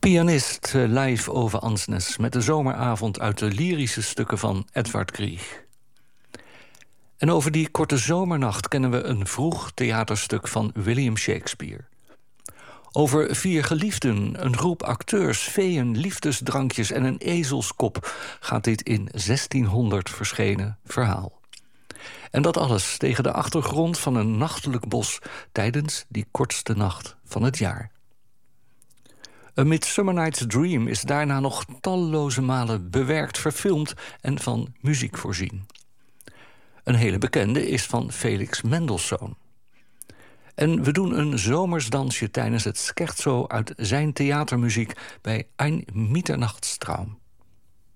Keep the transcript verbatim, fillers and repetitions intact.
Pianist eh, live over Ansnes met de zomeravond uit de lyrische stukken van Edvard Grieg. En over die korte zomernacht kennen we een vroeg theaterstuk van William Shakespeare. Over vier geliefden, een groep acteurs, feeën, liefdesdrankjes en een ezelskop gaat dit in zestienhonderd verschenen verhaal. En dat alles tegen de achtergrond van een nachtelijk bos tijdens die kortste nacht van het jaar. A Midsummer Night's Dream is daarna nog talloze malen bewerkt, verfilmd en van muziek voorzien. Een hele bekende is van Felix Mendelssohn. En we doen een zomersdansje tijdens het scherzo uit zijn theatermuziek bij Ein Mitternachtstraum.